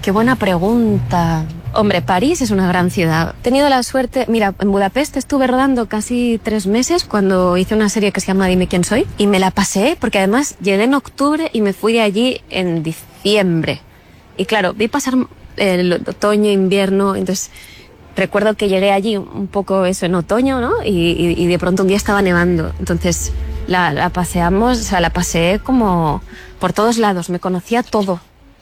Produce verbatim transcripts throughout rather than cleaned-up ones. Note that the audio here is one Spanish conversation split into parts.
qué buena pregunta. Hombre, París es una gran ciudad. He tenido la suerte... Mira, en Budapest estuve rodando casi tres meses cuando hice una serie que se llama Dime quién soy. Y me la pasé porque además llegué en octubre y me fui de allí en diciembre. Y claro, vi pasar el otoño, invierno, entonces... Recuerdo que llegué allí un poco eso en otoño, ¿no? Y, y, y de pronto un día estaba nevando. Entonces la, la paseamos, o sea, la pasé como por todos lados. Me conocía todo.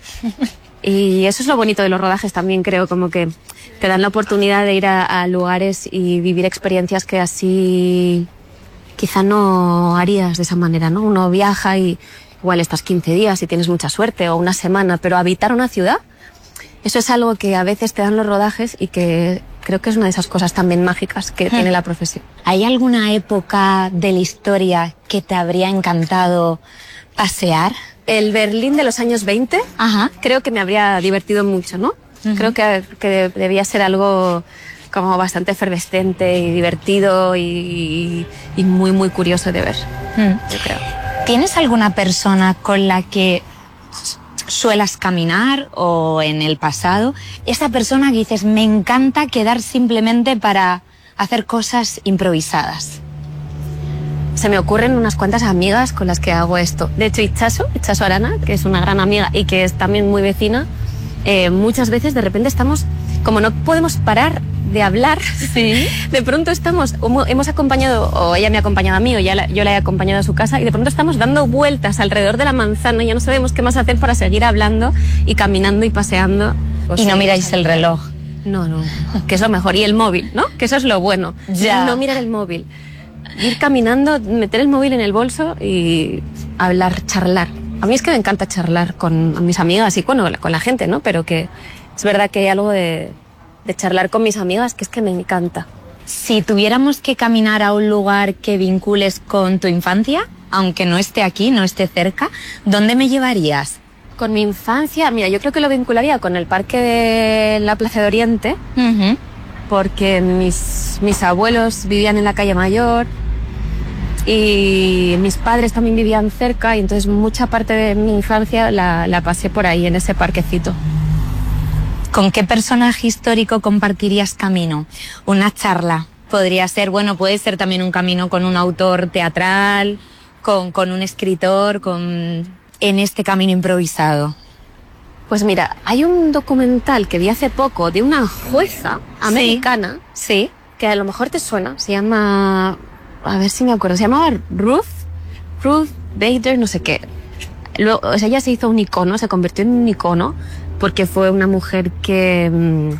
Y eso es lo bonito de los rodajes también, creo, como que te dan la oportunidad de ir a, a lugares y vivir experiencias que así quizá no harías de esa manera, ¿no? Uno viaja y igual estás quince días y tienes mucha suerte, o una semana, pero habitar una ciudad... Eso es algo que a veces te dan los rodajes y que creo que es una de esas cosas también mágicas que tiene la profesión. ¿Hay alguna época de la historia que te habría encantado pasear? El Berlín de los años veinte, Ajá. Creo que me habría divertido mucho, ¿no? Uh-huh. Creo que, que debía ser algo como bastante efervescente y divertido y, y muy, muy curioso de ver, mm. yo creo. ¿Tienes alguna persona con la que suelas caminar o en el pasado? Esa persona que dices, me encanta quedar simplemente para hacer cosas improvisadas. Se me ocurren unas cuantas amigas con las que hago esto. De hecho, Itxaso, Itxaso Arana, que es una gran amiga y que es también muy vecina, eh, muchas veces de repente estamos, como no podemos parar de hablar, ¿sí? De pronto estamos, hemos acompañado, o ella me ha acompañado a mí, o ya la, yo la he acompañado a su casa, y de pronto estamos dando vueltas alrededor de la manzana y ya no sabemos qué más hacer para seguir hablando y caminando y paseando. O y no miráis el reloj. No, no, que es lo mejor. Y el móvil, ¿no? Que eso es lo bueno. Ya. No mirar el móvil. Ir caminando, meter el móvil en el bolso y hablar, charlar. A mí es que me encanta charlar con mis amigas y bueno, con la gente, ¿no? Pero que es verdad que hay algo de... de charlar con mis amigas, que es que me encanta. Si tuviéramos que caminar a un lugar que vincules con tu infancia, aunque no esté aquí, no esté cerca, ¿dónde me llevarías? Con mi infancia, mira, yo creo que lo vincularía con el parque de la Plaza de Oriente, uh-huh. porque mis, mis abuelos vivían en la calle Mayor y mis padres también vivían cerca, y entonces mucha parte de mi infancia la, la pasé por ahí, en ese parquecito. ¿Con qué personaje histórico compartirías camino? Una charla. Podría ser, bueno, puede ser también un camino con un autor teatral, con, con un escritor, con en este camino improvisado. Pues mira, hay un documental que vi hace poco de una jueza americana, sí, sí, que a lo mejor te suena, se llama, a ver si me acuerdo, se llamaba Ruth, Ruth Bader, no sé qué. Luego, o sea, ella se hizo un icono, se convirtió en un icono, porque fue una mujer que,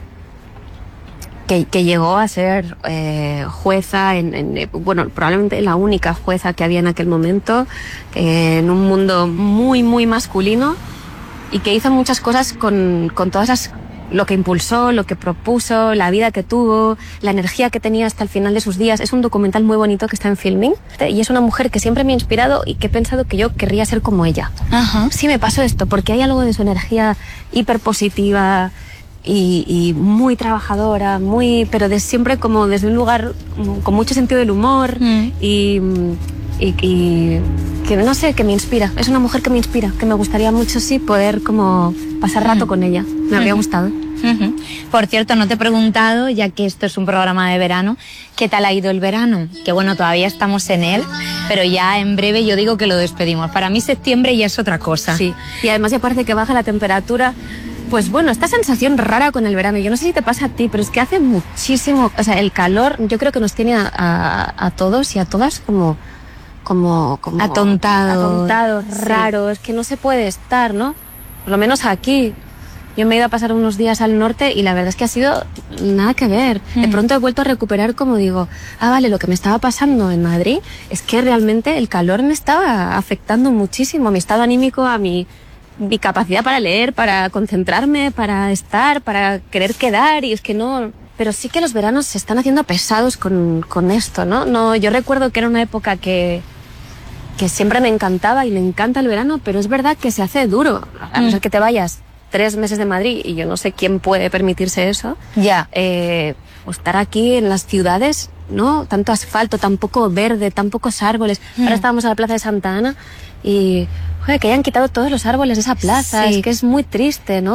que, que llegó a ser eh, jueza, en, en, bueno, probablemente la única jueza que había en aquel momento, eh, en un mundo muy, muy masculino, y que hizo muchas cosas con, con todas las, lo que impulsó, lo que propuso, la vida que tuvo, la energía que tenía hasta el final de sus días. Es un documental muy bonito que está en Filming, y es una mujer que siempre me ha inspirado y que he pensado que yo querría ser como ella. Ajá. Sí me pasó esto, porque hay algo de su energía hiperpositiva y, y muy trabajadora, muy, pero de siempre como desde un lugar con mucho sentido del humor, mm. y, y, y que no sé, que me inspira. Es una mujer que me inspira, que me gustaría mucho, sí, poder como pasar rato mm. con ella. Me habría mm. gustado. Uh-huh. Por cierto, no te he preguntado, ya que esto es un programa de verano, ¿qué tal ha ido el verano? Que bueno, todavía estamos en él, pero ya en breve yo digo que lo despedimos. Para mí septiembre ya es otra cosa. Sí, y además ya parece que baja la temperatura. Pues bueno, esta sensación rara con el verano, yo no sé si te pasa a ti, pero es que hace muchísimo, o sea, el calor yo creo que nos tiene a, a, a todos y a todas como... como, como atontados, atontados, sí. raros, que no se puede estar, ¿no? Por lo menos aquí. Yo me he ido a pasar unos días al norte y la verdad es que ha sido nada que ver. Mm. De pronto he vuelto a recuperar, como digo, ah, vale, lo que me estaba pasando en Madrid es que realmente el calor me estaba afectando muchísimo a mi estado anímico, a mi, mi capacidad para leer, para concentrarme, para estar, para querer quedar, y es que no... Pero sí que los veranos se están haciendo pesados con, con esto, ¿no? No, yo recuerdo que era una época que... que siempre me encantaba y me encanta el verano, pero es verdad que se hace duro, a no ser que te vayas tres meses de Madrid, y yo no sé quién puede permitirse eso. Ya. Eh, o estar aquí en las ciudades, ¿no? Tanto asfalto, tan poco verde, tan pocos árboles. Mm. Ahora estábamos en la plaza de Santa Ana y, joder, que hayan quitado todos los árboles de esa plaza. Sí. Es que es muy triste, ¿no?